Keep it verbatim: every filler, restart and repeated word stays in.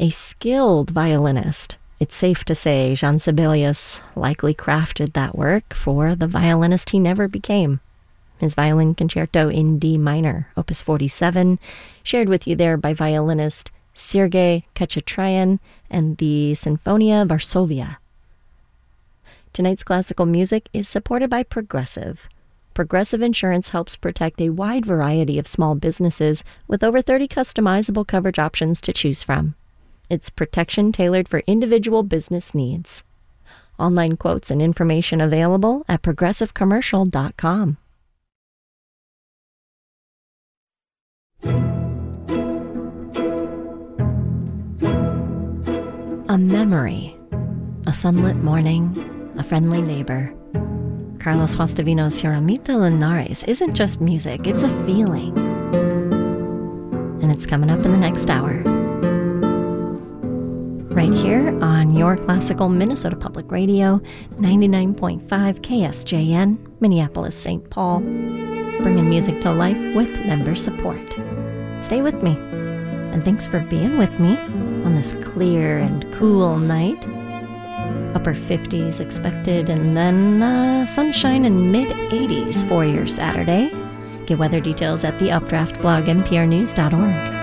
a skilled violinist. It's safe to say Jean Sibelius likely crafted that work for the violinist he never became. His Violin Concerto in D minor, opus forty-seven, shared with you there by violinist Sergei Khachatryan and the Sinfonia Varsovia. Tonight's classical music is supported by Progressive. Progressive Insurance helps protect a wide variety of small businesses with over thirty customizable coverage options to choose from. It's protection tailored for individual business needs. Online quotes and information available at progressive commercial dot com. A memory, a sunlit morning, a friendly neighbor. Carlos Guastavinos' Hiramita Linares isn't just music, it's a feeling. And it's coming up in the next hour. Right here on your classical Minnesota Public Radio, ninety-nine point five K S J N, Minneapolis, Saint Paul, bringing music to life with member support. Stay with me, and thanks for being with me on this clear and cool night. Upper fifties expected, and then uh, sunshine in mid eighties for your Saturday. Get weather details at the Updraft blog, n p r news dot org.